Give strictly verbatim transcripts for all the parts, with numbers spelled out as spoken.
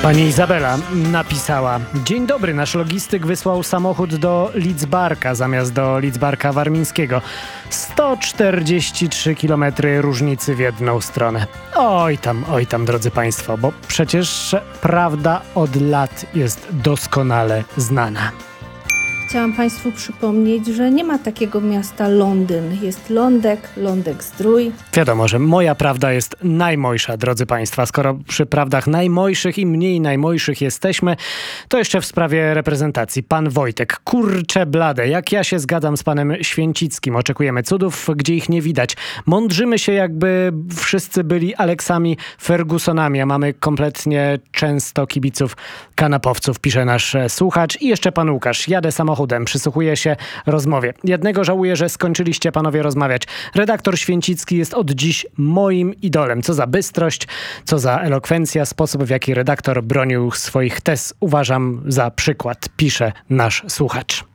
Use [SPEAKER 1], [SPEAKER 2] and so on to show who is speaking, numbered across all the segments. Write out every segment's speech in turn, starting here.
[SPEAKER 1] Pani Izabela napisała: dzień dobry, nasz logistyk wysłał samochód do Lidzbarka zamiast do Lidzbarka Warmińskiego. sto czterdzieści trzy kilometry różnicy w jedną stronę. Oj tam, oj tam, drodzy Państwo, bo przecież prawda od lat jest doskonale znana.
[SPEAKER 2] Chciałam Państwu przypomnieć, że nie ma takiego miasta Londyn. Jest Lądek, Lądek-Zdrój.
[SPEAKER 1] Wiadomo, że moja prawda jest najmojsza, drodzy Państwa. Skoro przy prawdach najmojszych i mniej najmojszych jesteśmy, to jeszcze w sprawie reprezentacji. Pan Wojtek, kurcze blade, jak ja się zgadzam z panem Święcickim. Oczekujemy cudów, gdzie ich nie widać. Mądrzymy się, jakby wszyscy byli Aleksami Fergusonami, a mamy kompletnie często kibiców kanapowców, pisze nasz słuchacz. I jeszcze pan Łukasz, jadę samochodem. Przysłuchuję się rozmowie. Jednego żałuję, że skończyliście panowie rozmawiać. Redaktor Święcicki jest od dziś moim idolem. Co za bystrość, co za elokwencja, sposób, w jaki redaktor bronił swoich tez, uważam za przykład, pisze nasz słuchacz.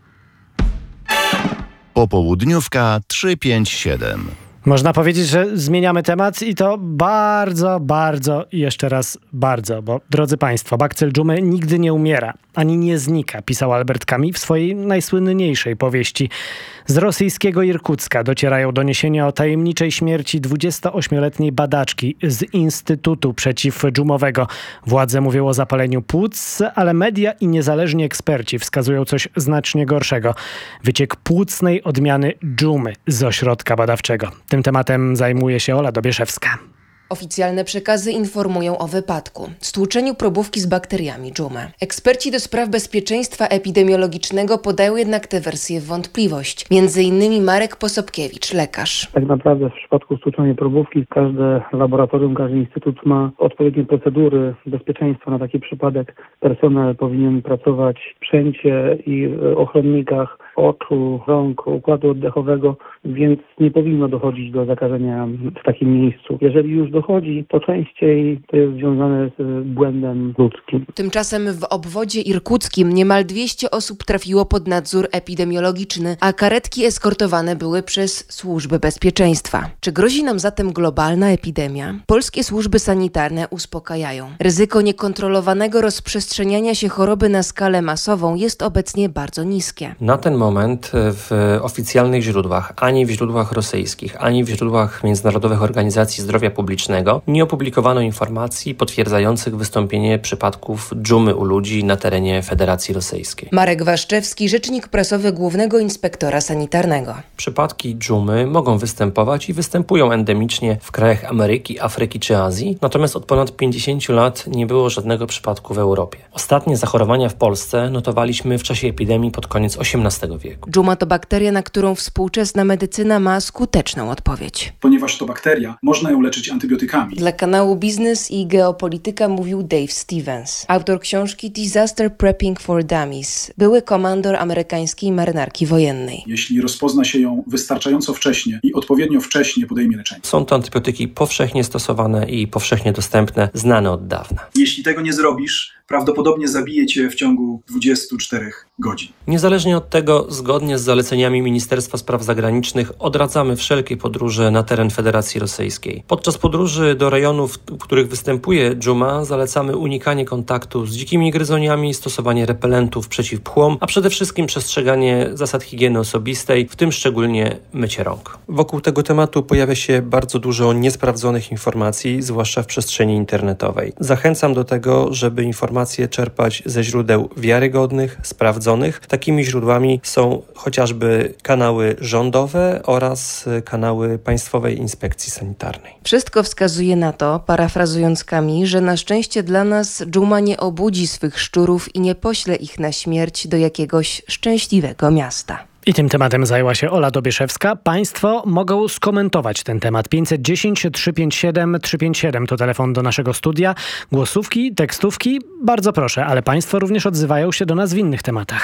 [SPEAKER 3] Popołudniówka trzysta pięćdziesiąt siedem.
[SPEAKER 1] Można powiedzieć, że zmieniamy temat i to bardzo, bardzo i jeszcze raz bardzo, bo drodzy Państwo, bakcyl dżumy nigdy nie umiera, ani nie znika, pisał Albert Camus w swojej najsłynniejszej powieści. Z rosyjskiego Irkucka docierają doniesienia o tajemniczej śmierci dwudziestoośmioletniej badaczki z Instytutu Przeciwdżumowego. Władze mówią o zapaleniu płuc, ale media i niezależni eksperci wskazują coś znacznie gorszego. Wyciek płucnej odmiany dżumy z ośrodka badawczego. Tym tematem zajmuje się Ola Dobieszewska.
[SPEAKER 4] Oficjalne przekazy informują o wypadku, stłuczeniu probówki z bakteriami dżumy. Eksperci do spraw bezpieczeństwa epidemiologicznego podają jednak tę wersję w wątpliwość. Między innymi Marek Posobkiewicz, lekarz.
[SPEAKER 5] Tak naprawdę w przypadku stłuczenia probówki każde laboratorium, każdy instytut ma odpowiednie procedury bezpieczeństwa na taki przypadek. Personel powinien pracować w sprzęcie i ochronnikach oczu, rąk, układu oddechowego, więc nie powinno dochodzić do zakażenia w takim miejscu. Jeżeli już dochodzi, to częściej to jest związane z błędem ludzkim.
[SPEAKER 4] Tymczasem w obwodzie irkuckim niemal dwieście osób trafiło pod nadzór epidemiologiczny, a karetki eskortowane były przez służby bezpieczeństwa. Czy grozi nam zatem globalna epidemia? Polskie służby sanitarne uspokajają. Ryzyko niekontrolowanego rozprzestrzeniania się choroby na skalę masową jest obecnie bardzo niskie.
[SPEAKER 6] Na ten moment w oficjalnych źródłach, ani w źródłach rosyjskich, ani w źródłach Międzynarodowych Organizacji Zdrowia Publicznego nie opublikowano informacji potwierdzających wystąpienie przypadków dżumy u ludzi na terenie Federacji Rosyjskiej.
[SPEAKER 4] Marek Waszczewski, rzecznik prasowy Głównego Inspektora Sanitarnego.
[SPEAKER 6] Przypadki dżumy mogą występować i występują endemicznie w krajach Ameryki, Afryki czy Azji, natomiast od ponad pięćdziesięciu lat nie było żadnego przypadku w Europie. Ostatnie zachorowania w Polsce notowaliśmy w czasie epidemii pod koniec osiemnastego wieku.
[SPEAKER 4] Dżuma to bakteria, na którą współczesna medycyna ma skuteczną odpowiedź.
[SPEAKER 7] Ponieważ to bakteria, można ją leczyć antybiotykami.
[SPEAKER 4] Dla kanału Biznes i Geopolityka mówił Dave Stevens, autor książki Disaster Prepping for Dummies, były komandor amerykańskiej marynarki wojennej.
[SPEAKER 7] Jeśli rozpozna się ją wystarczająco wcześnie i odpowiednio wcześnie podejmie leczenie.
[SPEAKER 6] Są to antybiotyki powszechnie stosowane i powszechnie dostępne, znane od dawna.
[SPEAKER 7] Jeśli tego nie zrobisz, prawdopodobnie zabije cię w ciągu dwudziestu czterech godzin.
[SPEAKER 6] Niezależnie od tego, zgodnie z zaleceniami Ministerstwa Spraw Zagranicznych odradzamy wszelkie podróże na teren Federacji Rosyjskiej. Podczas podróży do rejonów, w których występuje dżuma, zalecamy unikanie kontaktu z dzikimi gryzoniami, stosowanie repelentów przeciw pchłom, a przede wszystkim przestrzeganie zasad higieny osobistej, w tym szczególnie mycie rąk. Wokół tego tematu pojawia się bardzo dużo niesprawdzonych informacji, zwłaszcza w przestrzeni internetowej. Zachęcam do tego, żeby informacje czerpać ze źródeł wiarygodnych, sprawdzonych. Takimi źródłami są chociażby kanały rządowe oraz kanały Państwowej Inspekcji Sanitarnej.
[SPEAKER 4] Wszystko wskazuje na to, parafrazując Camus, że na szczęście dla nas dżuma nie obudzi swych szczurów i nie pośle ich na śmierć do jakiegoś szczęśliwego miasta.
[SPEAKER 1] I tym tematem zajęła się Ola Dobieszewska. Państwo mogą skomentować ten temat. pięćset dziesięć trzysta pięćdziesiąt siedem trzysta pięćdziesiąt siedem to telefon do naszego studia. Głosówki, tekstówki, bardzo proszę, ale Państwo również odzywają się do nas w innych tematach.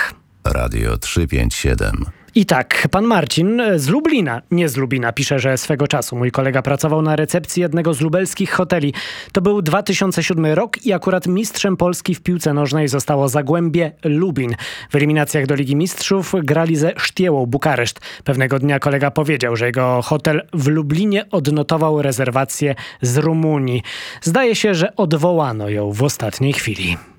[SPEAKER 3] Radio trzysta pięćdziesiąt siedem.
[SPEAKER 1] I tak, pan Marcin z Lublina, nie z Lubina, pisze, że swego czasu mój kolega pracował na recepcji jednego z lubelskich hoteli. To był dwa tysiące siódmy rok i akurat mistrzem Polski w piłce nożnej zostało Zagłębie Lubin. W eliminacjach do Ligi Mistrzów grali ze Sztiełą Bukareszt. Pewnego dnia kolega powiedział, że jego hotel w Lublinie odnotował rezerwację z Rumunii. Zdaje się, że odwołano ją w ostatniej chwili.